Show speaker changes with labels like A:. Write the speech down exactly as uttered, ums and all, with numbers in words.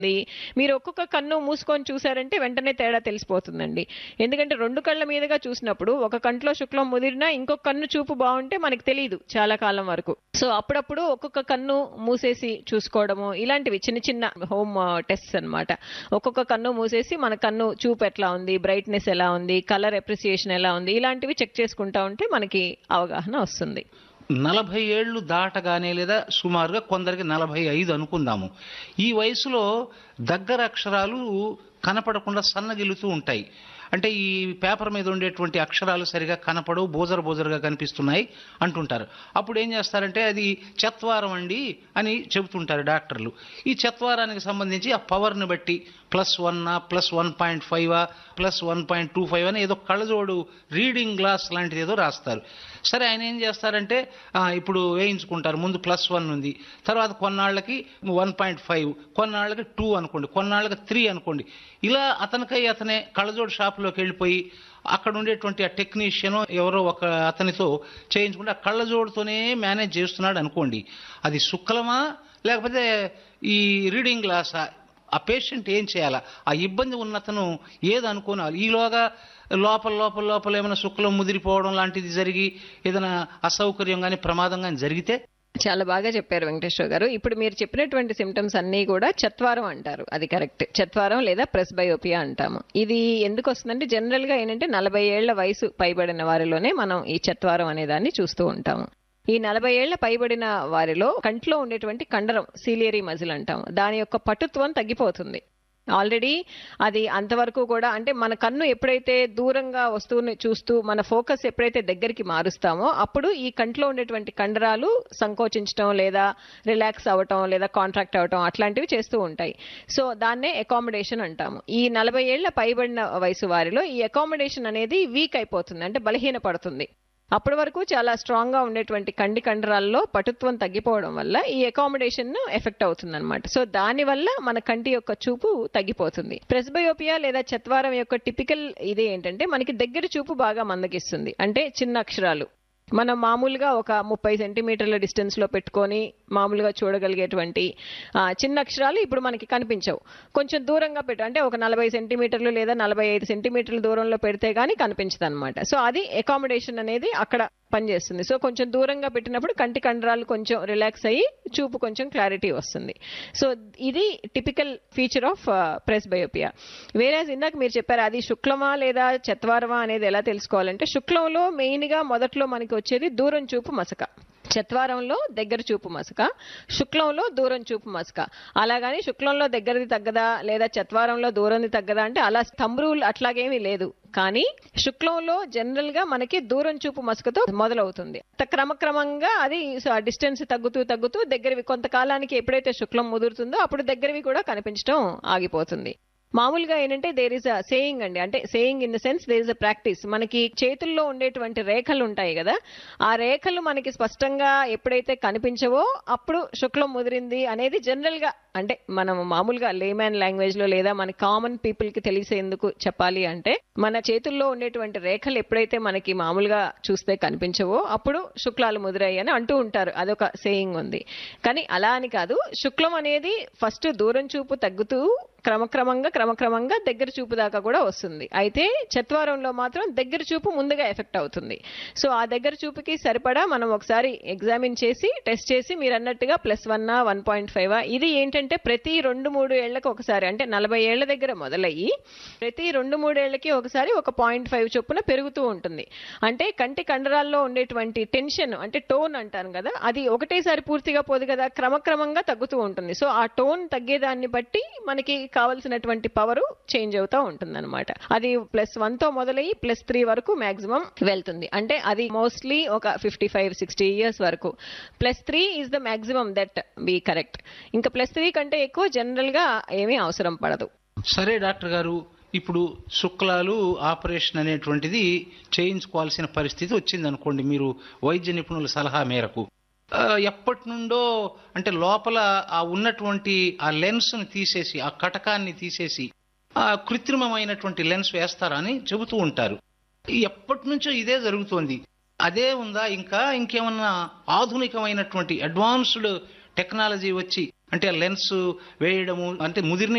A: మీరు ఒక్కొక్క కన్ను మూసుకొని చూసారంటే వెంటనే తేడా తెలిసిపోతుందండి. ఎందుకంటే రెండు కళ్ళ మీదుగా చూసినప్పుడు ఒక కంట్లో శుక్లం ముదిరినా ఇంకొక కన్ను చూపు బాగుంటే మనకు తెలియదు చాలా కాలం వరకు. సో అప్పుడప్పుడు ఒక్కొక్క కన్ను మూసేసి చూసుకోవడము ఇలాంటివి చిన్న చిన్న హోమ్ టెస్ట్స్ అన్నమాట. ఒక్కొక్క కన్ను మూసేసి మన కన్ను చూపు ఎట్లా ఉంది, బ్రైట్నెస్ ఎలా ఉంది, కలర్ అప్రిసియేషన్ ఎలా ఉంది, ఇలాంటివి చెక్ చేసుకుంటా ఉంటే మనకి అవగాహన వస్తుంది.
B: నలభై ఏళ్ళు దాటగానే లేదా సుమారుగా కొందరికి నలభై ఐదు అనుకుందాము, ఈ వయసులో దగ్గర అక్షరాలు కనపడకుండా సన్నగిలుతూ ఉంటాయి. అంటే ఈ పేపర్ మీద ఉండేటువంటి అక్షరాలు సరిగా కనపడవు, బోజర బోజరుగా కనిపిస్తున్నాయి అంటుంటారు. అప్పుడు ఏం చేస్తారంటే అది చత్వారం అండి అని చెబుతుంటారు డాక్టర్లు. ఈ చత్వారానికి సంబంధించి ఆ పవర్ని బట్టి plus వన్నా plus one point five plus one point two five అని ఏదో కళ్ళజోడు రీడింగ్ గ్లాస్ లాంటిది ఏదో రాస్తారు. సరే ఆయన ఏం చేస్తారంటే ఇప్పుడు వేయించుకుంటారు, ముందు ప్లస్ వన్ ఉంది, తర్వాత కొన్నాళ్ళకి వన్ పాయింట్ ఫైవ్, కొన్నాళ్ళకి టూ అనుకోండి, కొన్నాళ్ళకి త్రీ అనుకోండి. ఇలా అతనికై అతనే కళ్ళజోడు షాపులోకి వెళ్ళిపోయి అక్కడ ఉండేటువంటి ఆ టెక్నీషియన్ ఎవరో ఒక అతనితో చేయించుకుంటే ఆ కళ్ళజోడుతోనే మేనేజ్ చేస్తున్నాడు అనుకోండి. అది శుక్లమా లేకపోతే ఈ రీడింగ్ గ్లాసా? ఆ పేషెంట్ ఏం చేయాలా? ఆ ఇబ్బంది ఉన్నతను ఏది అనుకోవాలి? ఈలోగా లోపల లోపల లోపల ఏమైనా శుక్లం ముదిరిపోవడం లాంటిది జరిగి ఏదైనా అసౌకర్యం కానీ ప్రమాదం కానీ జరిగితే?
A: చాలా బాగా చెప్పారు వెంకటేశ్వర గారు. ఇప్పుడు మీరు చెప్పినటువంటి సిమ్టమ్స్ అన్ని కూడా చత్వారం అంటారు, అది కరెక్ట్. చత్వారం లేదా ప్రెస్బయోపియా అంటాము. ఇది ఎందుకు వస్తుందంటే జనరల్ గా ఏంటంటే నలభై ఏళ్ల వయసు పైబడిన వారిలోనే మనం ఈ చత్వారం అనే దాన్ని చూస్తూ ఉంటాము. ఈ నలభై ఏళ్ల పైబడిన వారిలో కంట్లో ఉండేటువంటి కండరం సీలియరీ మజిల్ అంటాం, దాని యొక్క పటుత్వం తగ్గిపోతుంది. ఆల్రెడీ అది అంతవరకు కూడా అంటే మన కన్ను ఎప్పుడైతే దూరంగా వస్తువుని చూస్తూ మన ఫోకస్ ఎప్పుడైతే దగ్గరికి మారుస్తామో అప్పుడు ఈ కంట్లో ఉండేటువంటి కండరాలు సంకోచించడం లేదా రిలాక్స్ అవ్వటం లేదా కాంట్రాక్ట్ అవ్వటం అట్లాంటివి చేస్తూ ఉంటాయి. సో దాన్నే అకామిడేషన్ అంటాము. ఈ నలభై ఏళ్ల పైబడిన వయసు వారిలో ఈ అకామిడేషన్ అనేది వీక్ అయిపోతుంది, అంటే బలహీన పడుతుంది. అప్పటి వరకు చాలా స్ట్రాంగ్ గా ఉండేటువంటి కండి కండరాల్లో పటుత్వం తగ్గిపోవడం వల్ల ఈ అకామిడేషన్ ఎఫెక్ట్ అవుతుంది అనమాట. సో దాని వల్ల మన కంటి యొక్క చూపు తగ్గిపోతుంది. ప్రెస్బయోపియా లేదా చత్వారం యొక్క టిపికల్ ఇది ఏంటంటే మనకి దగ్గర చూపు బాగా మందగిస్తుంది. అంటే చిన్న అక్షరాలు మనం మామూలుగా ఒక ముప్పై సెంటీమీటర్ల డిస్టెన్స్ లో పెట్టుకొని మామూలుగా చూడగలిగేటువంటి చిన్న అక్షరాలు ఇప్పుడు మనకి కనిపించవు. కొంచెం దూరంగా పెట్టు అంటే ఒక నలభై సెంటీమీటర్లు లేదా నలభై ఐదు సెంటీమీటర్ల దూరంలో పెడితే గానీ కనిపించదు అనమాట. సో అది అకామిడేషన్ అనేది అక్కడ పనిచేస్తుంది. సో కొంచెం దూరంగా పెట్టినప్పుడు కంటి కండరాలు కొంచెం రిలాక్స్ అయ్యి చూపు కొంచెం క్లారిటీ వస్తుంది. సో ఇది టిపికల్ ఫీచర్ ఆఫ్ ప్రెస్బయోపియా. వేరే ఇందాక మీరు చెప్పారు అది శుక్లమా లేదా చత్వారమా అనేది ఎలా తెలుసుకోవాలంటే శుక్లంలో మెయిన్ గా మొదట్లో మనకి వచ్చేది దూరం చూపు మసక, చత్వారంలో దగ్గర చూపు మసక, శుక్లంలో దూరం చూపు మసక. అలాగని శుక్లంలో దగ్గరది తగ్గదా లేదా చత్వారంలో దూరంది తగ్గదా అంటే అలా థంబ్ రూల్ అట్లాగేమీ లేదు. కానీ శుక్లంలో జనరల్ గా మనకి దూరం చూపు మసకతో మొదలవుతుంది. క్రమక్రమంగా అది డిస్టెన్స్ తగ్గుతూ తగ్గుతూ దగ్గరవి కొంతకాలానికి ఎప్పుడైతే శుక్లం ముదురుతుందో అప్పుడు దగ్గరవి కూడా కనిపించడం ఆగిపోతుంది. మామూలుగా ఏంటంటే దేర్ ఇస్ అ సేయింగ్ అండి, అంటే saying in the sense there is a practice. మనకి చేతుల్లో ఉండేటువంటి రేఖలు ఉంటాయి కదా, ఆ రేఖలు మనకి స్పష్టంగా ఎప్పుడైతే కనిపించవో అప్పుడు శుక్లం ముదిరింది అనేది జనరల్ గా అంటే మనం మామూలుగా లేమ్యాన్ లాంగ్వేజ్ లో లేదా మన కామన్ పీపుల్ కి తెలిసేందుకు చెప్పాలి అంటే మన చేతుల్లో ఉండేటువంటి రేఖలు ఎప్పుడైతే మనకి మామూలుగా చూస్తే కనిపించవో అప్పుడు శుక్లాలు ముదిరాయి అని అంటూ ఉంటారు. అదొక సేయింగ్ ఉంది. కానీ అలా అని కాదు, శుక్లం అనేది ఫస్ట్ దూరం చూపు తగ్గుతూ క్రమక్రమంగా క్రమక్రమంగా దగ్గర చూపు దాకా కూడా వస్తుంది. అయితే చత్వారంలో మాత్రం దగ్గర చూపు ముందుగా ఎఫెక్ట్ అవుతుంది. సో ఆ దగ్గర చూపుకి సరిపడా మనం ఒకసారి ఎగ్జామిన్ చేసి టెస్ట్ చేసి మీరు అన్నట్టుగా plus one one point five ఇది ఏంటంటే ప్రతి రెండు మూడు ఏళ్లకు ఒకసారి అంటే నలభై ఏళ్ల దగ్గర మొదలయ్యి ప్రతి రెండు మూడేళ్లకి ఒకసారి ఒక పాయింట్ ఫైవ్ చొప్పున పెరుగుతూ ఉంటుంది. అంటే కంటి కండరాల్లో ఉండేటువంటి టెన్షన్ అంటే టోన్ అంటాను కదా, అది ఒకటేసారి పూర్తిగా పోదు కదా, క్రమక్రమంగా తగ్గుతూ ఉంటుంది. సో ఆ టోన్ తగ్గేదాన్ని బట్టి మనకి కావలసినటువంటి పవర్ చేంజ్ అవుతా ఉంటుంది అనమాట. అది ప్లస్ వన్ తో మొదలయ్యి ప్లస్ త్రీ వరకు మాక్సిమం వెళ్తుంది. అంటే అది మోస్ట్లీ ఒక ఫిఫ్టీ ఫైవ్ సిక్స్టీ ఇయర్స్ వరకు. Plus three is the maximum that be correct. ఇంకా ప్లస్ త్రీ కంటే ఎక్కువ జనరల్ గా ఏమీ అవసరం పడదు.
B: సరే డాక్టర్ గారు, ఇప్పుడు శుక్లాలు ఆపరేషన్ అనేటువంటిది చేయించుకోవాల్సిన పరిస్థితి వచ్చింది అనుకోండి మీరు వైద్య నిపుణుల సలహా మేరకు. ఎప్పటి నుండో అంటే లోపల ఆ ఉన్నటువంటి ఆ లెన్స్ ను తీసేసి ఆ కటకాన్ని తీసేసి ఆ కృత్రిమమైనటువంటి లెన్స్ వేస్తారని చెబుతూ ఉంటారు. ఎప్పటి నుంచో ఇదే జరుగుతోంది. అదే ఉందా ఇంకా ఇంకేమన్నా ఆధునికమైనటువంటి అడ్వాన్స్డ్ టెక్నాలజీ వచ్చి అంటే లెన్స్ వేయడము అంటే ముదిరిన